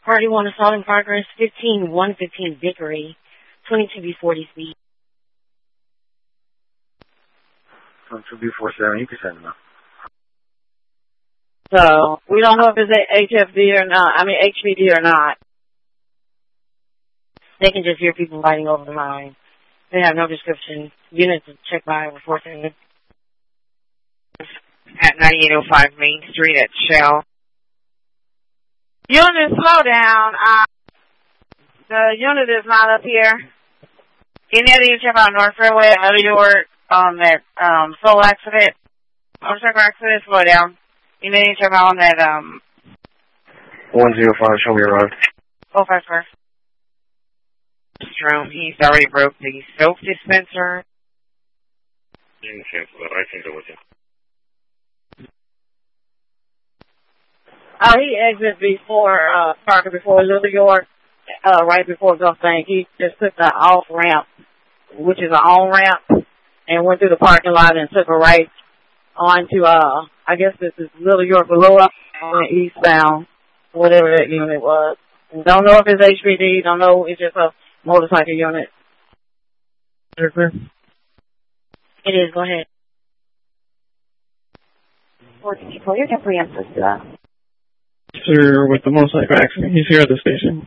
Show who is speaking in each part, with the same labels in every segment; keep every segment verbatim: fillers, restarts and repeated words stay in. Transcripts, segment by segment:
Speaker 1: Party one assault in progress, fifteen one fifteen Vickery, twenty-two B forty speed.
Speaker 2: twenty-two B forty-seven, you can send them out.
Speaker 3: So, we don't know if it's H F D or not, I mean H P D or not.
Speaker 1: They can just hear people fighting over the line. They have no description. Units checked by reporting.
Speaker 4: At ninety-eight oh five Main Street at Shell.
Speaker 3: Unit, slow down. Uh, the unit is not up here. You need to check out North Fairway at New York on that um, soul accident. Motorcycle accident, slow down. You need to check out on that um.
Speaker 2: one zero five, show me arrived.
Speaker 3: Oh, five first.
Speaker 4: Room. He's already broke the soap dispenser.
Speaker 2: Didn't cancel that. I can go with you.
Speaker 3: Oh, he exits before, uh, Parker, before Little York, uh, right before Gulf Bank. He just took the off ramp, which is an on ramp, and went through the parking lot and took a right onto, uh, I guess this is Little York below us, on eastbound, whatever that unit was. Don't know if it's H P D, don't know, it's just a motorcycle unit.
Speaker 1: It is, go ahead.
Speaker 5: four fifty-four, you're definitely answers to that.
Speaker 6: Sir, with the motorcycle accident, he's here at the station.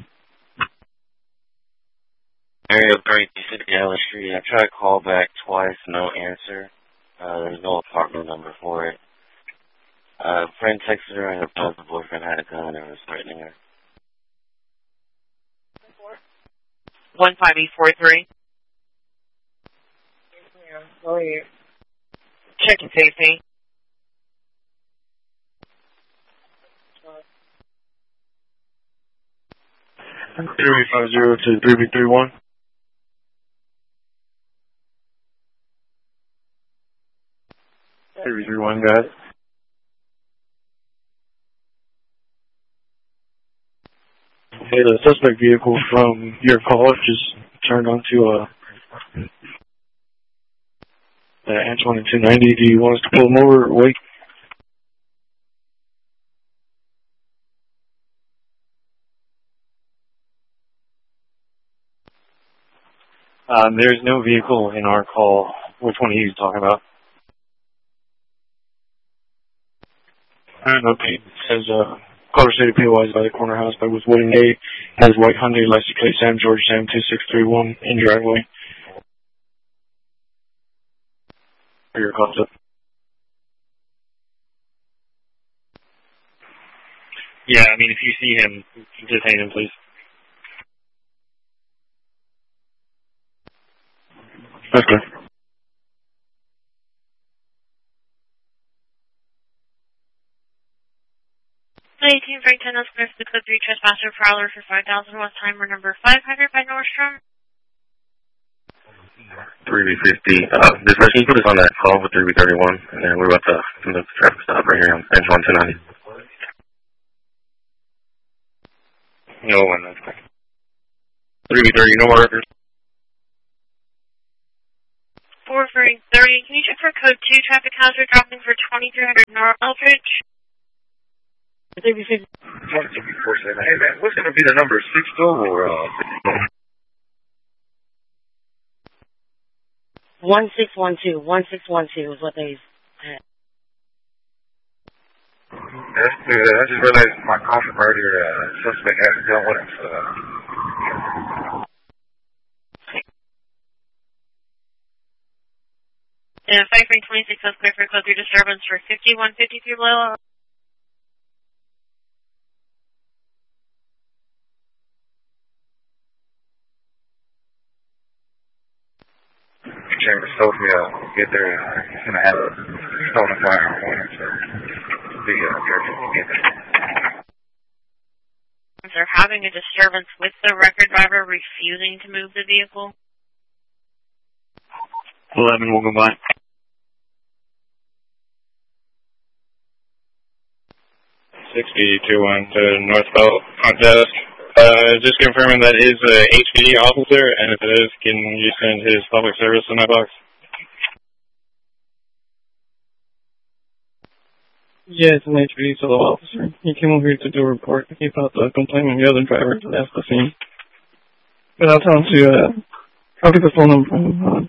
Speaker 7: Area thirty-six Dallas Street. I tried to call back twice, no answer. Uh, there's no apartment number for it. Uh, friend texted her and her boyfriend had a gun and was threatening her.
Speaker 4: one five eight four three.
Speaker 3: Go ahead.
Speaker 4: Check your safety.
Speaker 2: three five zero to three B three one. three B three one, guys. Hey, the suspect vehicle from your call just turned onto a uh, Antoine two ninety. Do you want us to pull them over or wait? Um, there's no vehicle in our call. Which one are you talking about? I don't know. It says, uh, Color City P O I is by the corner house by with William A. Has white Hyundai license plate Sam George Sam two six three one in driveway. For your call up. Yeah, I mean, if you see him, detain him, please. Okay.
Speaker 1: eighteen Frank ten Oscar, the code three trespasser prowler for five thousand West Timer number five hundred by Nordstrom.
Speaker 7: three B fifty. Uh, this person put us on that call with three B thirty-one, and then we're about to conduct the traffic stop right here on Antoine two ninety. No one, that's correct. three B thirty, no more records.
Speaker 1: four Frank thirty, can you check for code two traffic hazard dropping for twenty-three hundred North Eldridge?
Speaker 2: Hey man, what's going to be the number? Six two or uh?
Speaker 1: One six one two. One six one two is what they had.
Speaker 2: That's good. I just realized my coffin murder uh, suspect has a gun with him. So.
Speaker 1: And five Frank twenty-six, that's clear for code three disturbance for fifty-one fifty-three below.
Speaker 2: Chamber Sophia get there. He's gonna have a stolen firearm on him, so be uh, careful to get there.
Speaker 1: They're having a disturbance with the record driver refusing to move the vehicle.
Speaker 2: Eleven will go by.
Speaker 6: sixty-two on to northbound front desk. Uh, just confirming that is a H P D officer, and if it is, can you send his public service to my box?
Speaker 2: Yeah, it's an H P D solo officer. He came over here to do a report. He thought the complainant, the other driver, left the scene. But I'll tell him to, uh, I'll get the phone number from him.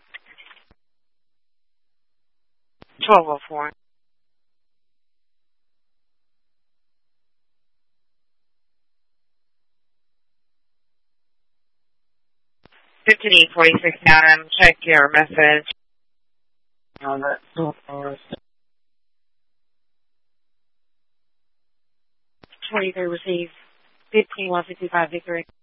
Speaker 4: twelve oh four. fifteen eight forty-six, Adam. Check your message.
Speaker 2: On that.
Speaker 3: twenty-three received. fifteen one fifty-five Victory.